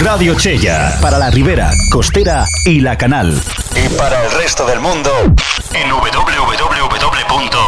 Radio Chella, para la Ribera, Costera y La Canal. Y para el resto del mundo, en www.radiochella.com.